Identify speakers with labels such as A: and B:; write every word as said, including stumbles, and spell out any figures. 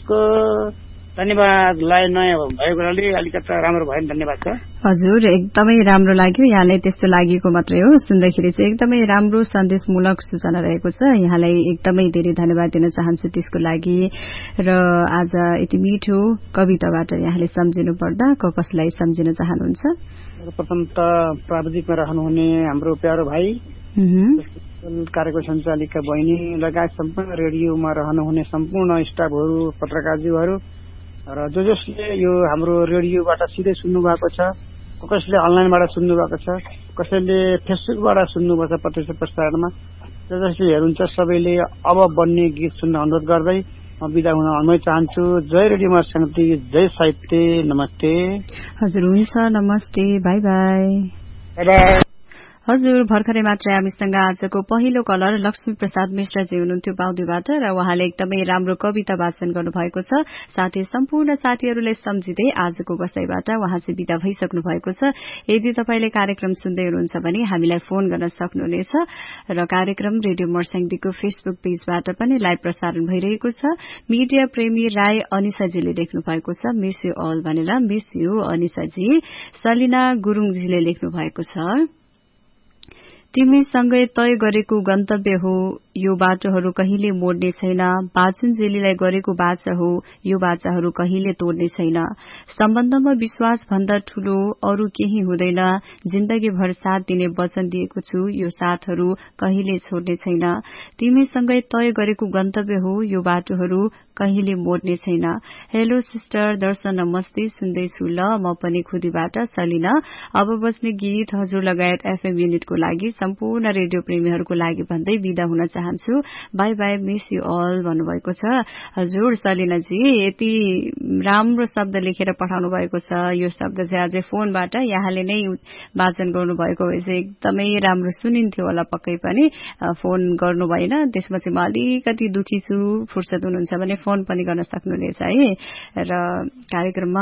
A: त्यसको धन्यवादलाई नयाँ भएकोले अलिकति राम्रो भयो नि, धन्यवाद छ।
B: हजुर, एकदमै राम्रो लाग्यो। यहाँलाई त्यस्तो लागेको मात्रै हो, सुन्दाखेरि चाहिँ एकदमै राम्रो सन्देशमूलक सूचना रहेको छ। यहाँलाई एकदमै धेरै धन्यवाद दिन चाहन्छु त्यसको लागि। र आज यति मिठो कविताबाट यहाँले सम्झिनु पर्दा क कसलाई सम्झिन चाहनुहुन्छ?
A: प्रथम त प्राविधिकमा रहनुहुने हाम्रो प्यारो भाइ, कार्यक्रम सञ्चालिका बहिनी लगायत सम्पूर्ण रेडियोमा रहनुहुने सम्पूर्ण स्टाफहरू, पत्रकारज्यूहरू र जो जसले यो हाम्रो रेडियोबाट सिधै सुन्नु भएको छ, कसैले अनलाइनबाट सुन्नु भएको छ, कसैले फेसबुकबाट सुन्नुभएको छ प्रत्यक्ष प्रसारणमा, जो जसले हेर्नुहुन्छ सबैले अब बन्ने गीत सुन्न अनुरोध गर्दै म बिदा हुन अनुमति चाहन्छु। जय रेडियो मर्स्याङ्ती, जय साहित्य, नमस्ते।
B: हजुर, हुन्छ, नमस्ते, बाई बाई।
A: By by.
B: हजुर, भर्खरै मात्रै हामीसँग आजको पहिलो कलर लक्ष्मी प्रसाद मिश्रजी हुनुहुन्थ्यो बाउदीबाट र उहाँले एकदमै राम्रो कविता वाचन गर्नुभएको छ। साथै सम्पूर्ण साथीहरूलाई सम्झिँदै आजको बसाईबाट उहाँ चाहिँ विदा भइसक्नु भएको छ। यदि तपाईले कार्यक्रम सुन्दै हुनुहुन्छ भने हामीलाई फोन गर्न सक्नुहुनेछ र कार्यक्रम रेडियो मर्स्याङ्दीको फेसबुक पेजबाट पनि लाइभ प्रसारण भइरहेको छ। मिडिया प्रेमी राय अनिसाजीले लेख्नु भएको छ, मिस यू अल भनेर। Miss you अनिसाजी। सलिना गुरुङजीले लेख्नु भएको छ, तिमीसँगै तय गरेको गन्तव्य हो, यो बाटोहरू कहिले मोड्ने छैन। बाचुन्जेलीलाई गरेको बाचा हो, यो बाचाहरू कहिले तोड्ने छैन। सम्बन्धमा विश्वास भन्दा ठूलो अरू केही हुँदैन। जिन्दगीभर साथ दिने वचन दिएको छु, यो साथहरू कहिले छोड्ने छैन। तिमीसँगै तय गरेको गन्तव्य हो, यो बाटोहरू कहिले मोड्ने छैन। हेलो सिस्टर दर्शन, नमस्ते, सुन्दैछु ल म पनि खुदीबाट सलिना। अब बस्ने गीत हजुर लगायत एफएम युनिटको लागि, सम्पूर्ण रेडियो प्रेमीहरूको लागि भन्दै विदा हुन चाहन्छु। By by, miss you all भन्नुभएको छ। हजुर सलिनाजी, यति राम्रो शब्द लेखेर पठाउनु भएको छ। यो शब्द चाहिँ अझै फोनबाट यहाँले नै वाचन गर्नुभएको भए चाहिँ एकदमै राम्रो सुनिन्थ्यो होला पक्कै पनि। फोन गर्नु भएन, त्यसमा चाहिँ म अलिकति दुखी छु। फुर्सद हुनुहुन्छ भने फोन पनि गर्न सक्नुहुनेछ है। र कार्यक्रममा